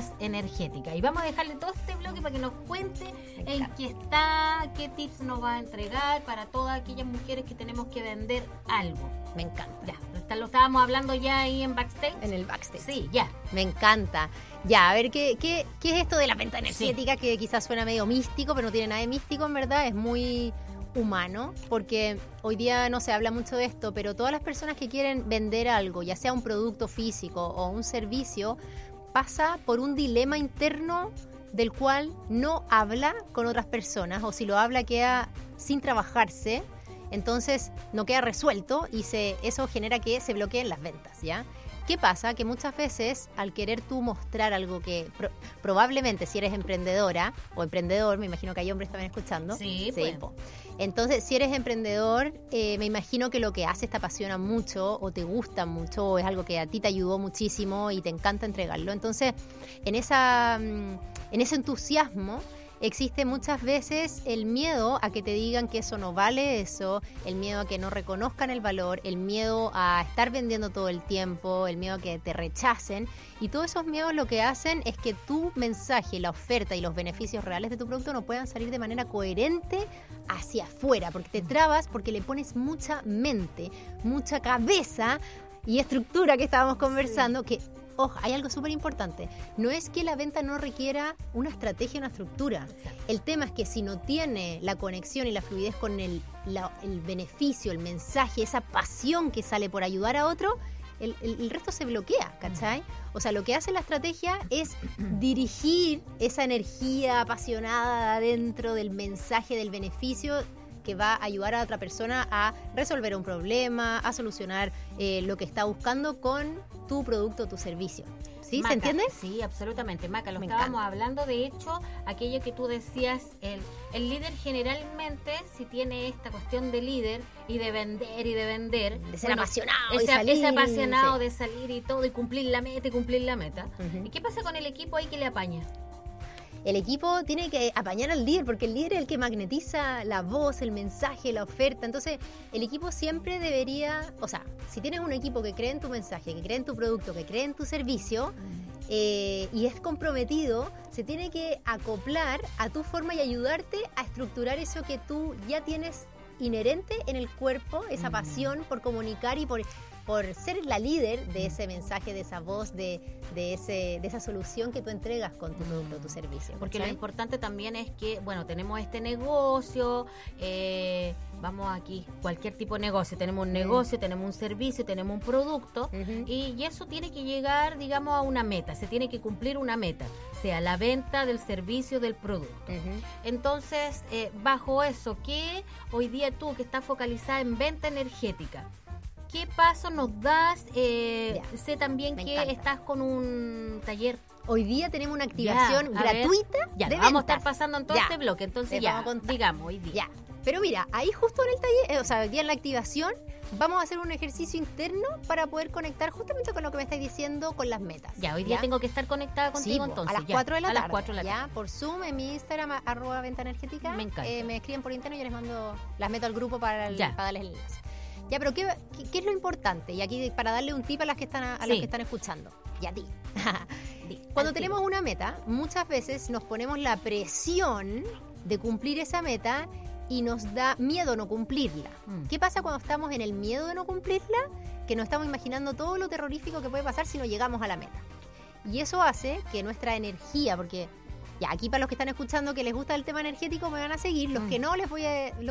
ventas energéticas. Y vamos a dejarle todo este bloque para que nos cuente en qué está, qué tips nos va a entregar para todas aquellas mujeres que tenemos que vender algo. Me encanta. Ya, lo estábamos hablando ya ahí en backstage. En el backstage. Sí, ya. Me encanta. Ya, a ver, ¿qué es esto de la venta energética? Sí. Que quizás suena medio místico, pero no tiene nada de místico, en verdad. Es muy humano, porque hoy día no se habla mucho de esto, pero todas las personas que quieren vender algo, ya sea un producto físico o un servicio, pasa por un dilema interno del cual no habla con otras personas, o si lo habla queda sin trabajarse, entonces no queda resuelto y eso genera que se bloqueen las ventas, ¿ya? ¿Qué pasa? Que muchas veces al querer tú mostrar algo que probablemente si eres emprendedora o emprendedor, me imagino que hay hombres también escuchando. Sí, pues. Entonces, si eres emprendedor, me imagino que lo que haces te apasiona mucho o te gusta mucho o es algo que a ti te ayudó muchísimo y te encanta entregarlo. Entonces, en ese entusiasmo existe muchas veces el miedo a que te digan que eso no vale eso, el miedo a que no reconozcan el valor, el miedo a estar vendiendo todo el tiempo, el miedo a que te rechacen. Y todos esos miedos lo que hacen es que tu mensaje, la oferta y los beneficios reales de tu producto no puedan salir de manera coherente hacia afuera, porque te trabas, porque le pones mucha mente, mucha cabeza y estructura que estábamos conversando, que... Ojo, hay algo súper importante. No es que la venta no requiera una estrategia, una estructura. El tema es que si no tiene la conexión y la fluidez con el beneficio, el mensaje, esa pasión que sale por ayudar a otro, el resto se bloquea, ¿cachai? O sea, lo que hace la estrategia es dirigir esa energía apasionada dentro del mensaje, del beneficio, que va a ayudar a otra persona a resolver un problema, a solucionar lo que está buscando con tu producto o tu servicio. ¿Sí? Maca, ¿se entiende? Sí, absolutamente. Maca, Me estábamos encanta. hablando, de hecho, aquello que tú decías, el líder generalmente, si tiene esta cuestión de líder y de vender, De ser apasionado, de ese salir, apasionado sí. de salir y todo, y cumplir la meta. Uh-huh. ¿Y qué pasa con el equipo ahí que le apaña? El equipo tiene que apañar al líder, porque el líder es el que magnetiza la voz, el mensaje, la oferta. Entonces, el equipo siempre debería... O sea, si tienes un equipo que cree en tu mensaje, que cree en tu producto, que cree en tu servicio, y es comprometido, se tiene que acoplar a tu forma y ayudarte a estructurar eso que tú ya tienes inherente en el cuerpo, esa pasión por comunicar y por ser la líder de ese mensaje, de esa voz, de esa solución que tú entregas con tu producto o tu servicio. Porque ¿cachai? lo importante también es que, bueno, tenemos este negocio, vamos aquí, cualquier tipo de negocio, tenemos un negocio, tenemos un servicio, tenemos un producto, y eso tiene que llegar, digamos, a una meta, se tiene que cumplir una meta, sea la venta del servicio, del producto. Entonces, bajo eso, ¿qué hoy día tú que estás focalizada en venta energética? ¿Qué pasos nos das? Sé también que encanta. estás con un taller. Hoy día tenemos una activación gratuita Ya, de vamos a ventas. estar pasando en todo Ya. este bloque, entonces Te ya, vamos a contar. digamos, hoy día. Ya. Pero mira, ahí justo en el taller, o sea, hoy día en la activación, vamos a hacer un ejercicio interno para poder conectar justamente con lo que me estáis diciendo, con las metas. Ya, hoy día tengo que estar conectada contigo, Sí, entonces. a las ya, 4 de la a tarde. las 4 de la tarde. Ya, por Zoom, en mi Instagram, @ventaenergética. Me encanta. Me escriben por interno y yo les mando, las meto al grupo para Ya. darles el enlace. Ya, pero ¿qué es lo importante? Y aquí para darle un tip a las que están los que están escuchando. Y a ti. Cuando tenemos una meta, muchas veces nos ponemos la presión de cumplir esa meta y nos da miedo no cumplirla. ¿Qué pasa cuando estamos en el miedo de no cumplirla? Que nos estamos imaginando todo lo terrorífico que puede pasar si no llegamos a la meta. Y eso hace que nuestra energía, porque ya aquí para los que están escuchando que les gusta el tema energético me van a seguir, los que no los